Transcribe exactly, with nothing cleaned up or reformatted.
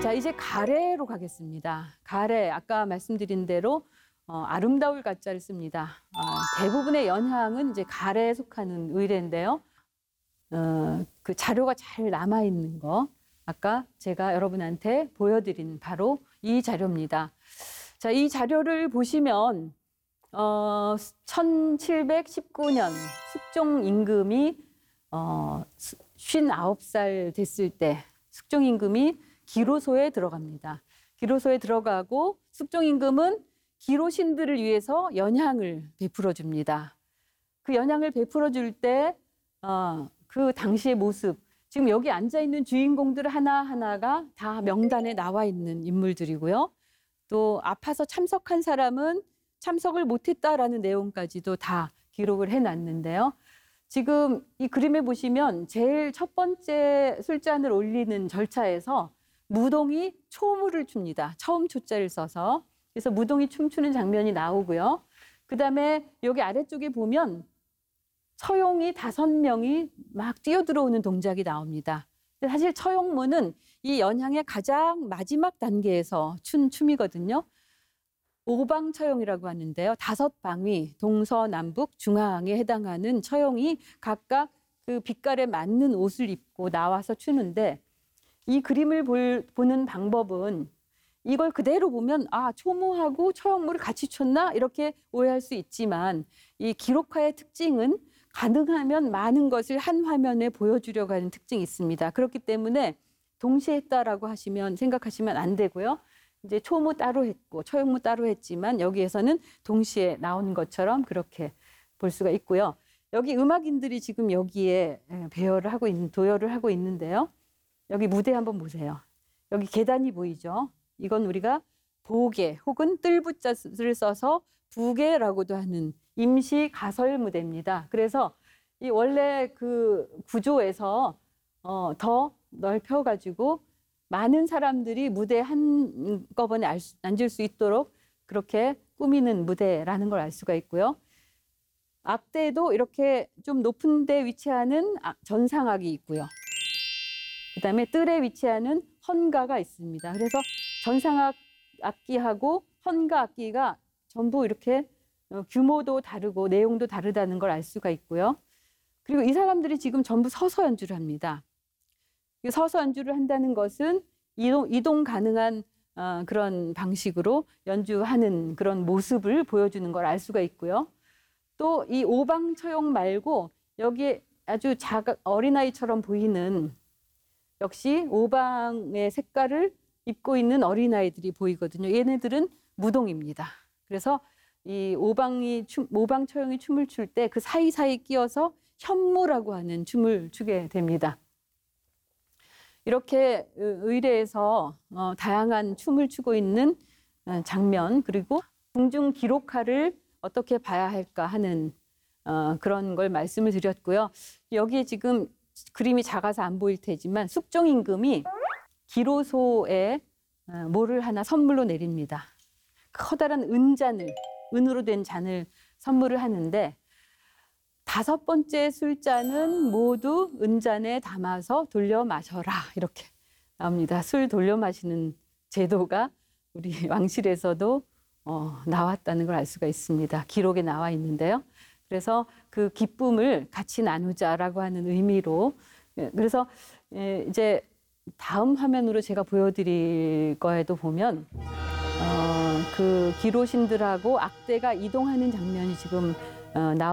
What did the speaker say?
자, 이제 가래로 가겠습니다. 가래, 아까 말씀드린 대로 어, 아름다울 가짜를 씁니다. 어, 대부분의 연향은 이제 가래에 속하는 의뢰인데요. 어, 그 자료가 잘 남아있는 거, 아까 제가 여러분한테 보여드린 바로 이 자료입니다. 자, 이 자료를 보시면 어, 천칠백십구 년 숙종 임금이 어, 쉰아홉 살 됐을 때 숙종 임금이 기로소에 들어갑니다. 기로소에 들어가고 숙종 임금은 기로신들을 위해서 연향을 베풀어 줍니다. 그 연향을 베풀어 줄 때 어, 그 당시의 모습, 지금 여기 앉아 있는 주인공들 하나하나가 다 명단에 나와 있는 인물들이고요. 또 아파서 참석한 사람은 참석을 못했다라는 내용까지도 다 기록을 해놨는데요. 지금 이 그림에 보시면 제일 첫 번째 술잔을 올리는 절차에서 무동이 초무를 춥니다. 처음 초자를 써서. 그래서 무동이 춤추는 장면이 나오고요. 그다음에 여기 아래쪽에 보면 처용이 다섯 명이 막 뛰어들어오는 동작이 나옵니다. 근데 사실 처용무는 이 연향의 가장 마지막 단계에서 춘 춤이거든요. 오방처용이라고 하는데요. 다섯 방위, 동서남북, 중앙에 해당하는 처용이 각각 그 빛깔에 맞는 옷을 입고 나와서 추는데, 이 그림을 볼, 보는 방법은 이걸 그대로 보면 아, 초무하고 처용무를 같이 췄나? 이렇게 오해할 수 있지만, 이 기록화의 특징은 가능하면 많은 것을 한 화면에 보여주려고 하는 특징이 있습니다. 그렇기 때문에 동시에 했다라고 하시면 생각하시면 안 되고요. 이제 초무 따로 했고 처용무 따로 했지만 여기에서는 동시에 나오는 것처럼 그렇게 볼 수가 있고요. 여기 음악인들이 지금 여기에 배열을 하고 있는, 도열을 하고 있는데요. 여기 무대 한번 보세요. 여기 계단이 보이죠? 이건 우리가 보계 혹은 뜰부자를 써서 부계라고도 하는 임시 가설 무대입니다. 그래서 이 원래 그 구조에서 어, 더 넓혀가지고 많은 사람들이 무대 한꺼번에 앉을 수 있도록 그렇게 꾸미는 무대라는 걸 알 수가 있고요. 악대도 이렇게 좀 높은 데 위치하는 전상악이 있고요. 그다음에 뜰에 위치하는 헌가가 있습니다. 그래서 전상악 악기하고 헌가 악기가 전부 이렇게 규모도 다르고 내용도 다르다는 걸 알 수가 있고요. 그리고 이 사람들이 지금 전부 서서 연주를 합니다. 서서 연주를 한다는 것은 이동, 이동 가능한 어, 그런 방식으로 연주하는 그런 모습을 보여주는 걸 알 수가 있고요. 또 이 오방처용 말고 여기에 아주 작은 어린아이처럼 보이는, 역시 오방의 색깔을 입고 있는 어린아이들이 보이거든요. 얘네들은 무동입니다. 그래서 이 오방이 춤, 오방처용이 춤을 출 때 그 사이사이 끼어서 현무라고 하는 춤을 추게 됩니다. 이렇게 의례에서 어, 다양한 춤을 추고 있는 장면, 그리고 궁중 기록화를 어떻게 봐야 할까 하는 어, 그런 걸 말씀을 드렸고요. 여기에 지금 그림이 작아서 안 보일 테지만 숙종 임금이 기로소에 어, 뭐를 하나 선물로 내립니다. 커다란 은잔을, 은으로 된 잔을 선물을 하는데, 다섯 번째 술잔은 모두 은잔에 담아서 돌려 마셔라, 이렇게 나옵니다. 술 돌려 마시는 제도가 우리 왕실에서도 어, 나왔다는 걸 알 수가 있습니다. 기록에 나와 있는데요. 그래서 그 기쁨을 같이 나누자라고 하는 의미로, 그래서 이제 다음 화면으로 제가 보여드릴 거에도 보면 어, 그 기로신들하고 악대가 이동하는 장면이 지금 어, 나와